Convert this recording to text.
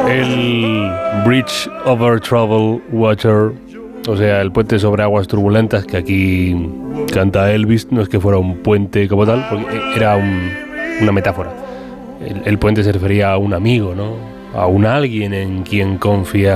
El Bridge over Troubled Water, o sea, el puente sobre aguas turbulentas, que aquí canta Elvis, no es que fuera un puente como tal, porque era una metáfora. El puente se refería a un amigo, ¿no? A un alguien en quien confía